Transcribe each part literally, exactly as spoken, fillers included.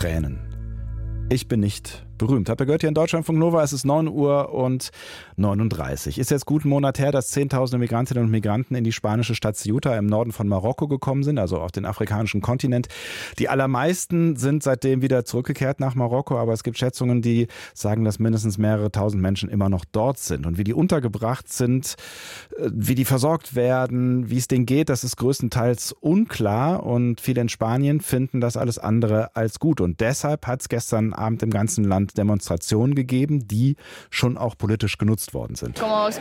Tränen. Ich bin nicht berühmt. Habt ihr gehört hier in Deutschlandfunk Nova? Es ist neun Uhr und neununddreißig. Ist jetzt gut einen Monat her, dass Zehntausende Migrantinnen und Migranten in die spanische Stadt Ceuta im Norden von Marokko gekommen sind, also auf den afrikanischen Kontinent. Die allermeisten sind seitdem wieder zurückgekehrt nach Marokko, aber es gibt Schätzungen, die sagen, dass mindestens mehrere tausend Menschen immer noch dort sind. Und wie die untergebracht sind, wie die versorgt werden, wie es denen geht, das ist größtenteils unklar. Und viele in Spanien finden das alles andere als gut. Und deshalb hat es gestern Abend im ganzen Land Demonstrationen gegeben, die schon auch politisch genutzt worden sind. Als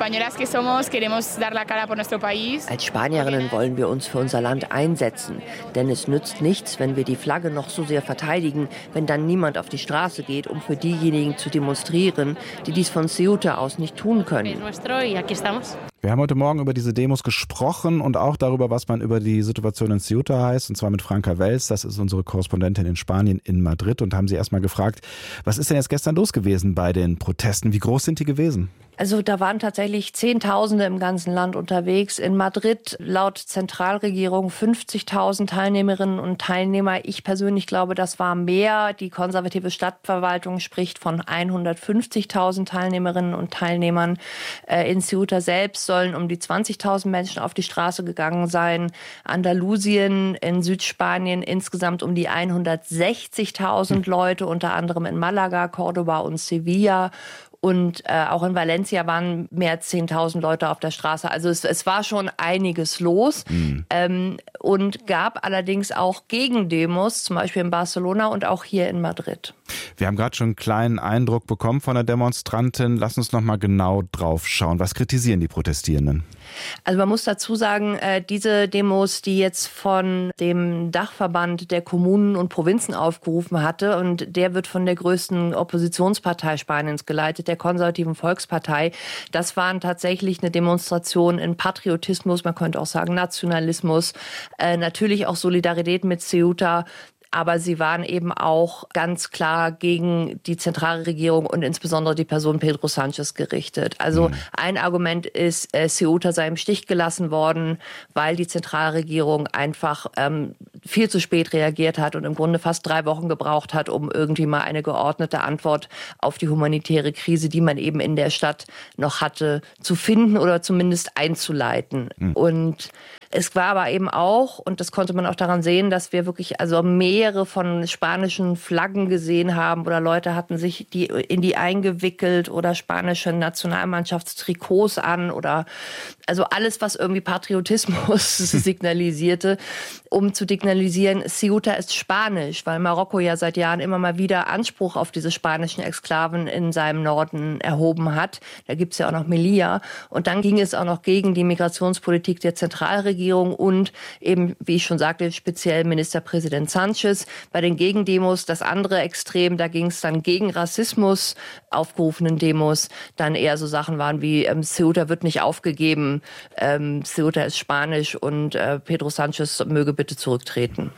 Spanierinnen wollen wir uns für unser Land einsetzen. Denn es nützt nichts, wenn wir die Flagge noch so sehr verteidigen, wenn dann niemand auf die Straße geht, um für diejenigen zu demonstrieren, die dies von Ceuta aus nicht tun können. Wir haben heute Morgen über diese Demos gesprochen und auch darüber, was man über die Situation in Ceuta heißt, und zwar mit Franka Wels, das ist unsere Korrespondentin in Spanien, in Madrid, und haben sie erstmal gefragt, was ist denn jetzt gestern los gewesen bei den Protesten? Wie groß sind die gewesen? Also da waren tatsächlich Zehntausende im ganzen Land unterwegs. In Madrid laut Zentralregierung fünfzigtausend Teilnehmerinnen und Teilnehmer. Ich persönlich glaube, das war mehr. Die konservative Stadtverwaltung spricht von hundertfünfzigtausend Teilnehmerinnen und Teilnehmern. In Ceuta selbst sollen um die zwanzigtausend Menschen auf die Straße gegangen sein. Andalusien in Südspanien insgesamt um die hundertsechzigtausend Leute, unter anderem in Malaga, Cordoba und Sevilla. Und äh, auch in Valencia waren mehr als zehntausend Leute auf der Straße. Also es, es war schon einiges los. Mhm. Ähm, und gab allerdings auch Gegendemos, zum Beispiel in Barcelona und auch hier in Madrid. Wir haben gerade schon einen kleinen Eindruck bekommen von der Demonstrantin. Lass uns noch mal genau drauf schauen. Was kritisieren die Protestierenden? Also man muss dazu sagen, äh, diese Demos, die jetzt von dem Dachverband der Kommunen und Provinzen aufgerufen hatte, und der wird von der größten Oppositionspartei Spaniens geleitet, der Konservativen Volkspartei, das waren tatsächlich eine Demonstration in Patriotismus, man könnte auch sagen Nationalismus, äh, natürlich auch Solidarität mit Ceuta. Aber sie waren eben auch ganz klar gegen die Zentralregierung und insbesondere die Person Pedro Sánchez gerichtet. Also mhm. ein Argument ist, äh, Ceuta sei im Stich gelassen worden, weil die Zentralregierung einfach ähm, viel zu spät reagiert hat und im Grunde fast drei Wochen gebraucht hat, um irgendwie mal eine geordnete Antwort auf die humanitäre Krise, die man eben in der Stadt noch hatte, zu finden oder zumindest einzuleiten. Mhm. Und es war aber eben auch, und das konnte man auch daran sehen, dass wir wirklich also mehrere von spanischen Flaggen gesehen haben oder Leute hatten sich die in die eingewickelt oder spanische Nationalmannschaftstrikots an oder also alles, was irgendwie Patriotismus signalisierte, um zu signalisieren, Ceuta ist Spanisch, weil Marokko ja seit Jahren immer mal wieder Anspruch auf diese spanischen Exklaven in seinem Norden erhoben hat. Da gibt's ja auch noch Melilla. Und dann ging es auch noch gegen die Migrationspolitik der Zentralregierung und eben, wie ich schon sagte, speziell Ministerpräsident Sánchez. Bei den Gegendemos das andere Extrem, da ging es dann gegen Rassismus, aufgerufenen Demos, dann eher so Sachen waren wie ähm, Ceuta wird nicht aufgegeben, ähm, Ceuta ist Spanisch und äh, Pedro Sánchez möge bitte zurücktreten.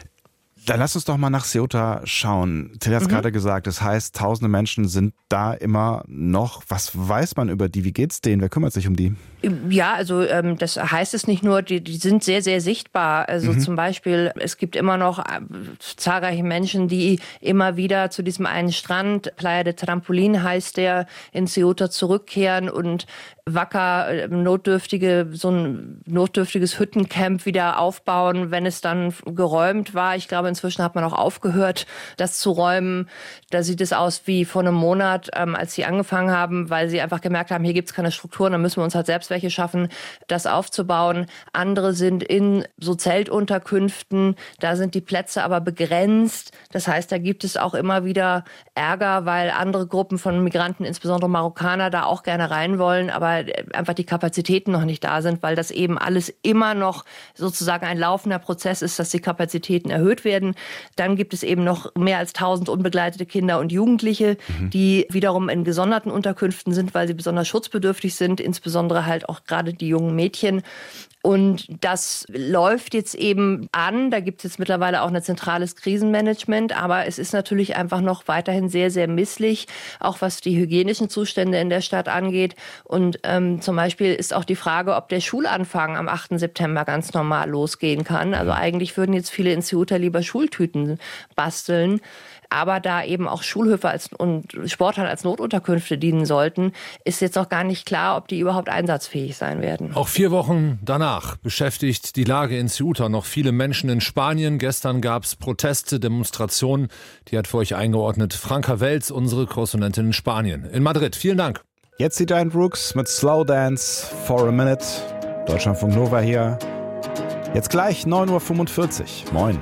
Dann lass uns doch mal nach Ceuta schauen. Till hat es mhm. gerade gesagt, das heißt, tausende Menschen sind da immer noch. Was weiß man über die? Wie geht's denen? Wer kümmert sich um die? Ja, also ähm, das heißt es nicht nur, die, die sind sehr, sehr sichtbar. Also mhm. zum Beispiel, es gibt immer noch äh, zahlreiche Menschen, die immer wieder zu diesem einen Strand, Playa de Trampolín heißt der, in Ceuta zurückkehren und wacker äh, notdürftige, so ein notdürftiges Hüttencamp wieder aufbauen, wenn es dann geräumt war. Ich glaube, inzwischen hat man auch aufgehört, das zu räumen. Da sieht es aus wie vor einem Monat, ähm, als sie angefangen haben, weil sie einfach gemerkt haben, hier gibt es keine Strukturen, dann müssen wir uns halt selbst welche schaffen, das aufzubauen. Andere sind in so Zeltunterkünften, da sind die Plätze aber begrenzt. Das heißt, da gibt es auch immer wieder Ärger, weil andere Gruppen von Migranten, insbesondere Marokkaner, da auch gerne rein wollen, aber einfach die Kapazitäten noch nicht da sind, weil das eben alles immer noch sozusagen ein laufender Prozess ist, dass die Kapazitäten erhöht werden. Dann gibt es eben noch mehr als tausend unbegleitete Kinder und Jugendliche, mhm. die wiederum in gesonderten Unterkünften sind, weil sie besonders schutzbedürftig sind, insbesondere halt auch gerade die jungen Mädchen. Und das läuft jetzt eben an. Da gibt es jetzt mittlerweile auch ein zentrales Krisenmanagement. Aber es ist natürlich einfach noch weiterhin sehr, sehr misslich, auch was die hygienischen Zustände in der Stadt angeht. Und ähm, zum Beispiel ist auch die Frage, ob der Schulanfang am achten September ganz normal losgehen kann. Also eigentlich würden jetzt viele in Ceuta lieber Schultüten basteln. Aber da eben auch Schulhöfe als, und Sporthallen als Notunterkünfte dienen sollten, ist jetzt noch gar nicht klar, ob die überhaupt einsatzfähig sein werden. Auch vier Wochen danach beschäftigt die Lage in Ceuta noch viele Menschen in Spanien. Gestern gab es Proteste, Demonstrationen. Die hat für euch eingeordnet Franka Welz, unsere Korrespondentin in Spanien. In Madrid. Vielen Dank. Jetzt die Giant Rooks mit Slow Dance for a Minute. Deutschlandfunk Nova hier. Jetzt gleich neun Uhr fünfundvierzig. Moin.